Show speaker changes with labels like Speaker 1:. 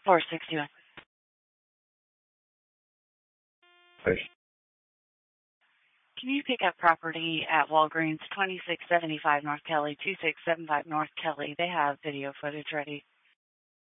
Speaker 1: 461.
Speaker 2: Thanks.
Speaker 1: Can you pick up property at Walgreens, 2675 North Kelly, 2675 North Kelly? They have video footage ready.